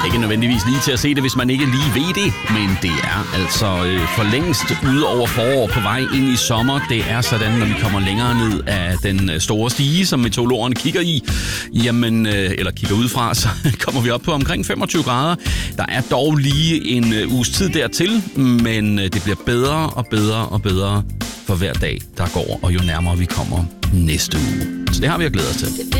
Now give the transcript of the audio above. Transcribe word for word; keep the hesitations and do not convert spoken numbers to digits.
Ikke nødvendigvis lige til at se det, hvis man ikke lige ved det, men det er altså øh, for længst ude over forår på vej ind i sommer. Det er sådan, når vi kommer længere ned af den store stige, som meteorologerne kigger i, jamen, øh, eller kigger ud fra, så kommer vi op på omkring femogtyve grader. Der er dog lige en øh, uges tid dertil, men øh, det bliver bedre og bedre og bedre for hver dag, der går, og jo nærmere vi kommer næste uge. Så det har vi at glæde os til.